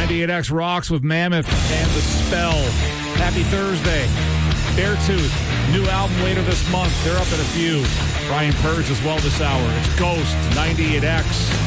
98X rocks with Mammoth and The Spell. Happy Thursday. Beartooth, new album later this month. They're up in a few. Brian Purge as well this hour. It's Ghost, 98X.